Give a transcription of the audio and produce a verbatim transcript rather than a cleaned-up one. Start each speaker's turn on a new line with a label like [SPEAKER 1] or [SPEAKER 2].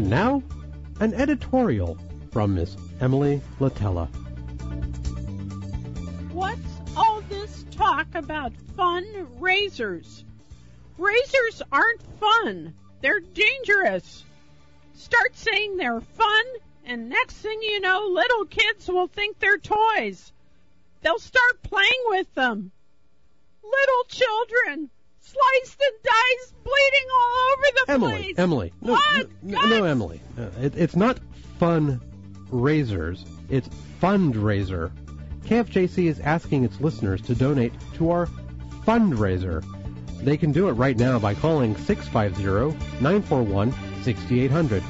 [SPEAKER 1] And now, an editorial from Miss Emily Latella.
[SPEAKER 2] What's all this talk about fun razors? Razors aren't fun. They're dangerous. Start saying they're fun, and next thing you know, little kids will think they're toys. They'll start playing with them. Little children, sliced and diced, bleeding all over the
[SPEAKER 1] Emily,
[SPEAKER 2] place.
[SPEAKER 1] Emily, no,
[SPEAKER 2] What?
[SPEAKER 1] no, no, no, Emily. Uh, it, it's not fun razors. It's fundraiser. K F J C is asking its listeners to donate to our fundraiser. They can do it right now by calling six five zero, nine four one, six eight zero zero.